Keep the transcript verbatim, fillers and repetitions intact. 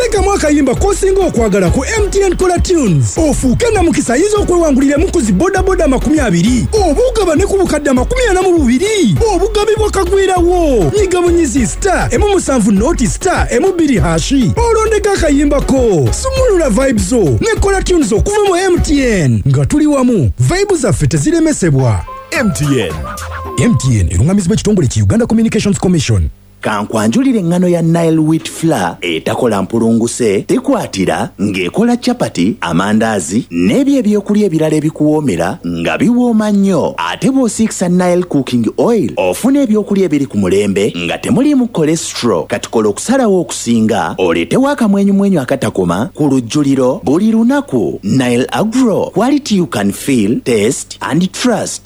teekamu akayimba k'osinga okwagala ku M T N Kola Tunes ofuuke na mukisa ayinza okwewanguliramu ku zi bodaboda makumi abiri oba ogabane ku bukadde amakumi ana mu bubiri obugabibwa kagwirawo. Nyiga bunyizi star emu musanvu noti star emu bbiri hashi olondeka akayimbako. Sumulula vibe zo ne Kola Tunes okuva mu M T N nga tuli wamu vibe zaffe teziremesebwa. M T N. M T N erungamizibwa ekitongole ki Uganda Communications Commission. Kankwanjulire engano ya Nile wheat flour etakola mpulunguse tekwatira ng'ekola chapati, amandazi n'ebyo ebyokulya ebirala ebikuwoomera nga biwooma nnyo. Ate bw'osiikisa Nile cooking oil ofuna ebyokulya ebiri ku mulembe nga temuliimu cholesterol. Kati kola okusalawo okusinga oleetewo akamwenyumwenyu akatakoma ku lujjuliro buli lunaku. Nile Agro, quality you can feel, taste and trust.